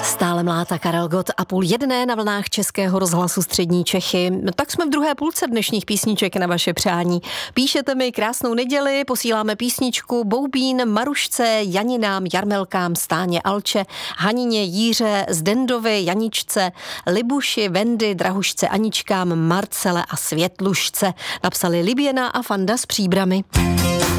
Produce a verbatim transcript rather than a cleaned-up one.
Stále mláta Karel Gott a půl jedné na vlnách Českého rozhlasu Střední Čechy. Tak jsme v druhé půlce dnešních písniček na vaše přání. Píšete mi krásnou neděli, posíláme písničku Boubín, Marušce, Janinám, Jarmelkám, Stáně, Alče, Hanině, Jíře, Zdendovi, Janičce, Libuši, Vendy, Drahušce, Aničkám, Marcele a Světlušce. Napsali Liběna a Fanda z Příbrami.